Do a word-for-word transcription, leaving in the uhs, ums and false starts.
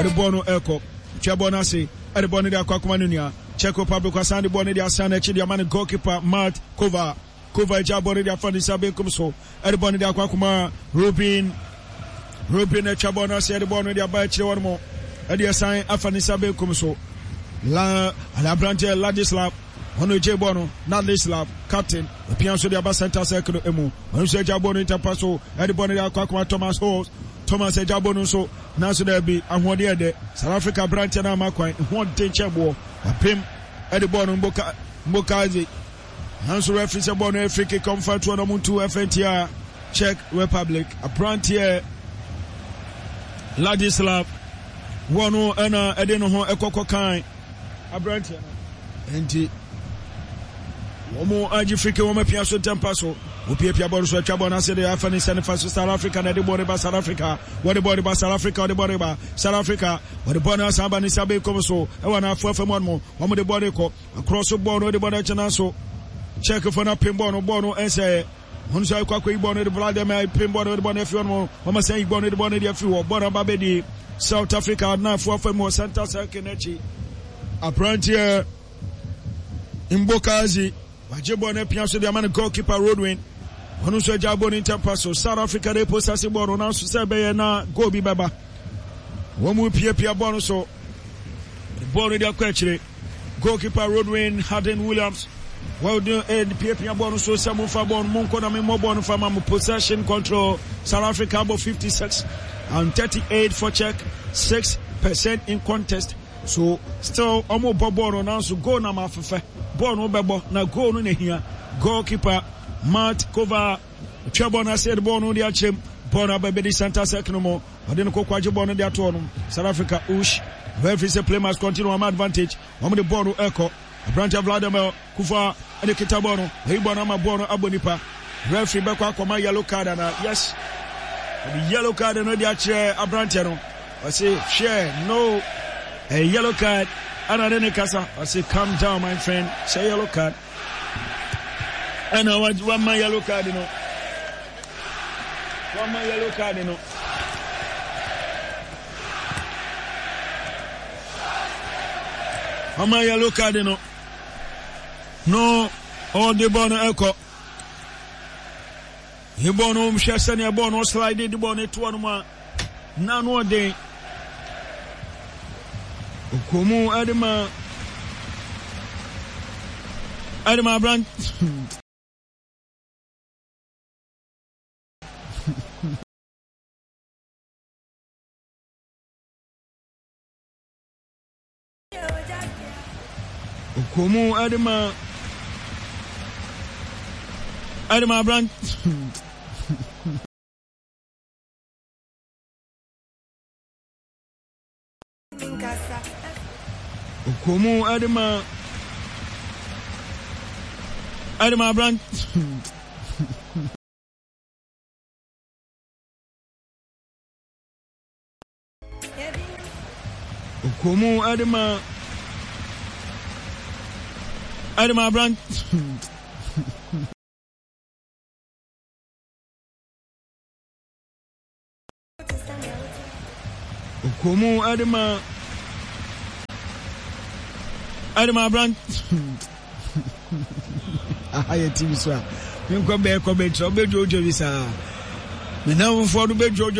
the bono echo Chabonasi at the bonnet de Aquamanua Czech Republic was the bonnet de Asana Chidia man goalkeeper Matt Kova Kova Jaboni de Afani Sabe Kumso at the bonnet de Aquakuma Rubin Rubin Chabonasi at the bonnet de Abachi one more at the assign Afani Sabe Kumso La Alabrante Ladislav Ono J Bono Ladislav captain the Pianso de Abba Center Circle Emu Ono Se Jaboni Interpasso at the bonnet de Aquakuma Thomas Hall Thomas Ejabonu so nanso there be ahwode de South Africa branch na makwan ho de chebo apem e de ball no mboka mbokazi nanso referee se ball no Africa comfort to no muntu F N T R Czech Republic a branch here Ladislav wono na e de no ho ekokko kan a branch here enti womo Africa womo pia so tempa so Opia ball so chabo na se de afani send for South Africa na de ball ba South Africa what the ball ba South Africa the ball ba South Africa what the ball na samba ni sabe come so e wana afu afu mo mo de ball ko across the ball no de ball chana so check for na pin ball no ball no ense hun so kwa kwa ball no de ball de me pin ball no de ball na fi mo mo say ball no de ball no de fi wo ball ba be di South Africa na afu afu mo center circle na chi apprentice Mbokazi wajebo na pia so de man goalkeeper Rodwin Onu so jabo ni interpasso South Africa de posasi ball na so se be na go bi baba wo mu pie pie ball so the ball dey akwa goalkeeper Rodwin Harden Williams well do and pie pie ball so se mo fa ball mo nko na me mo ball fa ma possession control South Africa about fifty-six and thirty-eight for Czech six percent in contest so still omo ball na so go na ma fefe ball no bebo na goal no na hia goalkeeper Matt Kova Chabona said Bono de Achem Bona Baby Santa Secnomo I didn't cook Bono de Atonum South Africa Ush referee say play must continue on advantage one the Bono Echo branch of Vladimir Kufa and the Kitabono Hibonama Bono Abonipa referee back on my yellow card and yes the yellow card and the chair Abrantiano I say share no a yellow card and I didn't casa I say calm down my friend say yellow card. And I want one my yellow card, you know. One my yellow card, you know. One my yellow card, you know. No, all the bono echo. You born home, Shastan, you born or slide the bonnet to one more. None one day. Okumu Adama Adama Brand. Okumu Adama Adama Brand Okumu Adama Adama Brand Okumu Adama Adama Brand Okumu Adama Adama Brand Aye team so me ko be ko be tro be jojo visa me na wo fo do be jojo